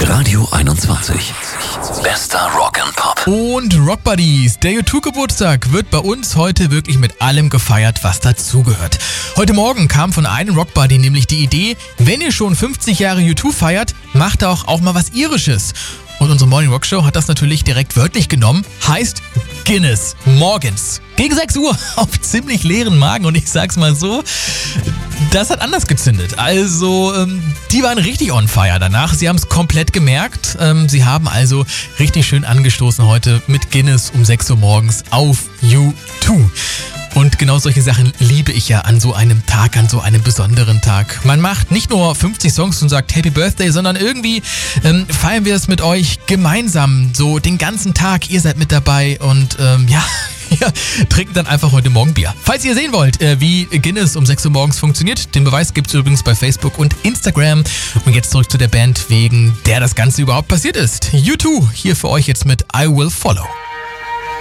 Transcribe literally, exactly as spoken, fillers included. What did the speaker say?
Radio einundzwanzig. Bester Rock and Pop. Und Rock Buddies, der U zwei Geburtstag wird bei uns heute wirklich mit allem gefeiert, was dazugehört. Heute Morgen kam von einem Rock Buddy nämlich die Idee, wenn ihr schon fünfzig Jahre U zwei feiert, macht auch, auch mal was Irisches. Und unsere Morning Rock Show hat das natürlich direkt wörtlich genommen. Heißt Guinness morgens. Gegen sechs Uhr auf ziemlich leeren Magen. Und ich sag's mal so, das hat anders gezündet. Also, ähm, die waren richtig on fire danach. Sie haben es komplett gemerkt. Ähm, sie haben also richtig schön angestoßen heute mit Guinness um sechs Uhr morgens auf U zwei. Und genau solche Sachen liebe ich ja an so einem Tag, an so einem besonderen Tag. Man macht nicht nur fünfzig Songs und sagt Happy Birthday, sondern irgendwie ähm, feiern wir es mit euch gemeinsam, so den ganzen Tag. Ihr seid mit dabei und ähm, ja, ja, trinken dann einfach heute Morgen Bier. Falls ihr sehen wollt, äh, wie Guinness um sechs Uhr morgens funktioniert, den Beweis gibt es übrigens bei Facebook und Instagram. Und jetzt zurück zu der Band, wegen der das Ganze überhaupt passiert ist. U zwei, hier für euch jetzt mit I Will Follow.